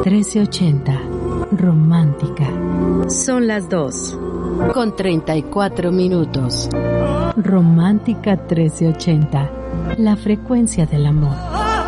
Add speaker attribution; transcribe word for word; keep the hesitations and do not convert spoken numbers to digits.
Speaker 1: trece ochenta. Romántica.
Speaker 2: Son las dos, con treinta y cuatro minutos.
Speaker 1: Romántica trece ochenta. La frecuencia del amor.